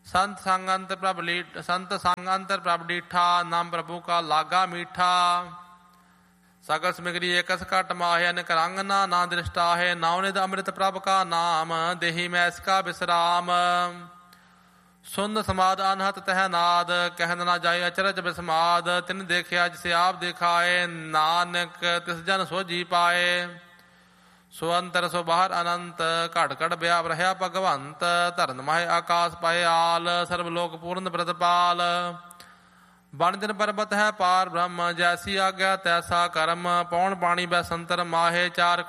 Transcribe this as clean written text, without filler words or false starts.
संत संग अंतर प्रभ डीठा, नाम प्रभु का लागा मीठा। सगल समग्री एकस घट माहे, अनक रंग ना दृष्टा है। नाव निध अमृत प्रभ का नाम, देही मैं इसका विश्राम। सुन समाद अनहत तह नाद, कहन ना जाए अचरज बिस्माद। तिन देखिया जिसे आप दिखाए, नानक तिस जन सो जी पाए। सो अंतर सो बाहर अनंत, घट घट व्याप रहा भगवंत। धरन माहे आकाश पाए आल, सर्वलोक पूर्ण प्रतपाल। बन दिन पर्वत है पार ब्रह्म, जैसी आज्ञा तैसा कर्म। पौन पानी बैसंतर माहे, चार